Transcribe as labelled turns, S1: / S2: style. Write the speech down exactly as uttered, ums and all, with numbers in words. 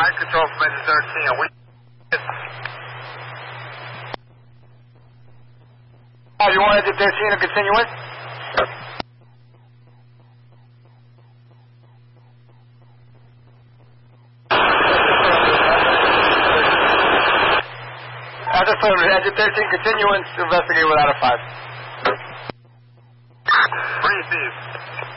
S1: Flight control from engine thirteen. Are we...
S2: Oh, you want engine thirteen to continue in? That's affirmative. Engine thirteen, continue in to investigate without a five.
S1: Receive.